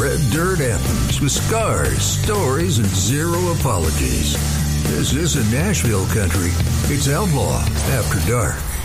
red dirt anthems with scars, stories, and zero apologies. This isn't Nashville country. It's Outlaw After Dark.